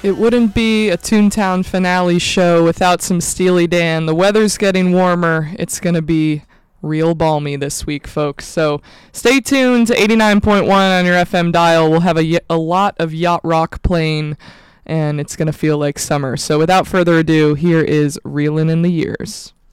It wouldn't be a Toontown finale show without some Steely Dan. The weather's getting warmer. It's going to be real balmy this week, folks. So stay tuned to 89.1 on your FM dial. We'll have a lot of yacht rock playing, and it's going to feel like summer. So without further ado, here is Reelin' in the Years.